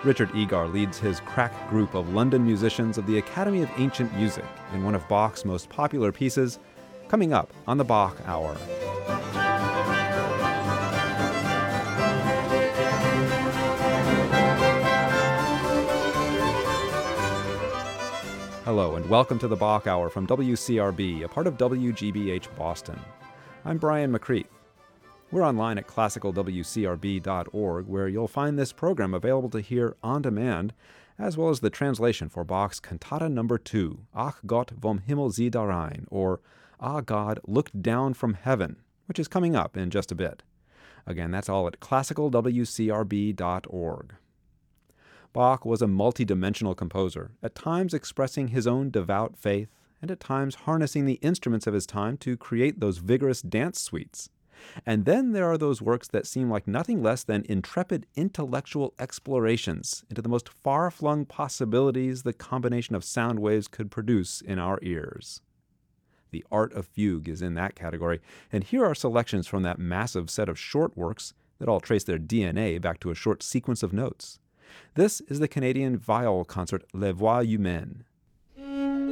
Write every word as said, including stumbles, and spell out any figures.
Richard Egar leads his crack group of London musicians of the Academy of Ancient Music in one of Bach's most popular pieces, coming up on the Bach Hour. Hello and welcome to the Bach Hour from W C R B, a part of W G B H Boston. I'm Brian McCreath. We're online at classical w c r b dot org, where you'll find this program available to hear on demand, as well as the translation for Bach's Cantata Number two, Ach Gott vom Himmel sieh darein, or Ah God, Look Down from Heaven, which is coming up in just a bit. Again, that's all at classical w c r b dot org. Bach was a multi-dimensional composer, at times expressing his own devout faith, and at times harnessing the instruments of his time to create those vigorous dance suites. And then there are those works that seem like nothing less than intrepid intellectual explorations into the most far-flung possibilities the combination of sound waves could produce in our ears. The Art of Fugue is in that category, and here are selections from that massive set of short works that all trace their D N A back to a short sequence of notes. This is the Canadian viol concert Les Voix Humaines.